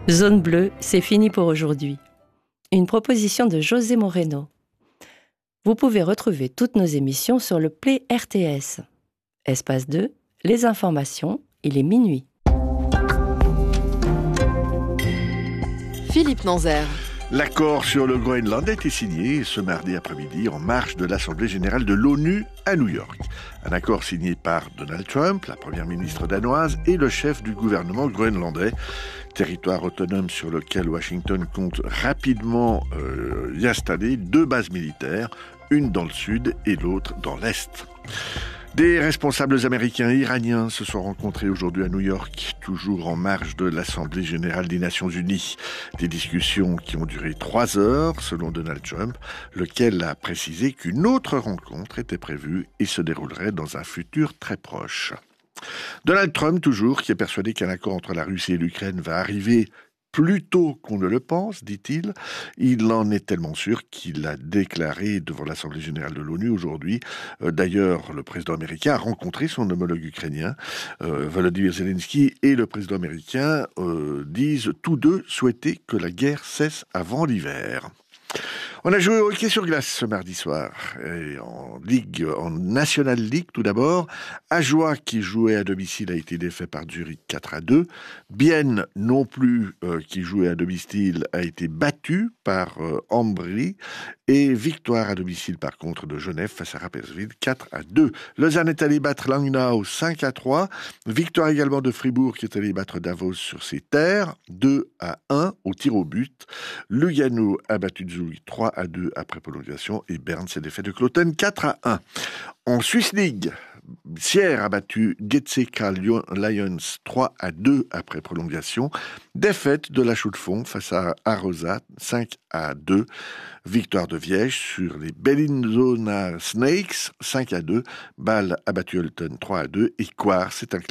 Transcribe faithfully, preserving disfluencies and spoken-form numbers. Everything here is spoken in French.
Zone bleue, c'est fini pour aujourd'hui. Une proposition de José Moreno. Vous pouvez retrouver toutes nos émissions sur le Play R T S. Espace deux, les informations, il est minuit. Philippe Nanzer. L'accord sur le Groenland a été signé ce mardi après-midi en marge de l'Assemblée générale de l'ONU à New York. Un accord signé par Donald Trump, la première ministre danoise et le chef du gouvernement groenlandais. Territoire autonome sur lequel Washington compte rapidement euh, y installer deux bases militaires, une dans le sud et l'autre dans l'est. Des responsables américains et iraniens se sont rencontrés aujourd'hui à New York, toujours en marge de l'Assemblée générale des Nations unies. Des discussions qui ont duré trois heures, selon Donald Trump, lequel a précisé qu'une autre rencontre était prévue et se déroulerait dans un futur très proche. Donald Trump, toujours, qui est persuadé qu'un accord entre la Russie et l'Ukraine va arriver plus tôt qu'on ne le pense, dit-il. Il en est tellement sûr qu'il a déclaré devant l'Assemblée générale de l'ONU aujourd'hui. Euh, d'ailleurs, le président américain a rencontré son homologue ukrainien. Euh, Volodymyr Zelensky et le président américain euh, disent tous deux souhaiter que la guerre cesse avant l'hiver. On a joué au hockey sur glace ce mardi soir, et en Ligue, en National League tout d'abord. Ajoie, qui jouait à domicile, a été défait par Zurich quatre à deux. Bienne, non plus, euh, qui jouait à domicile, a été battu par euh, Ambry. Et victoire à domicile par contre de Genève face à Rapperswil quatre à deux. Lausanne est allé battre Langnau cinq à trois. Victoire également de Fribourg qui est allé battre Davos sur ses terres deux à un au tir au but. Lugano a battu Zug trois à deux après prolongation et Berne s'est défait de Cloten quatre à un. En Swiss League, Sierre a battu Getseka Lions trois à deux après prolongation. Défaite de la Chaux-de-Fonds face à Arosa cinq à deux. Victoire de Viège sur les Bellinzona Snakes cinq à deux. Bâle a battu Holton trois à deux. Et Coire s'est incliné